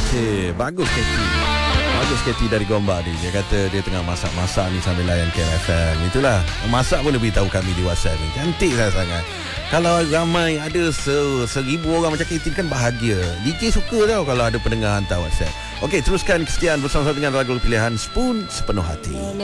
Okey, bagus Katie. Bagus Katie dari Gombak ni. Dia kata dia tengah masak-masak ni sambil layan KFM. Itulah, masak pun dia beritahu kami di WhatsApp ni. Cantik sangat. Kalau ramai ada 1,000 orang macam Katie kan bahagia. DJ suka tau kalau ada pendengar hantar WhatsApp. Okey, teruskan kesetiaan bersama-sama dengan lagu pilihan Spoon Sepenuh Hati.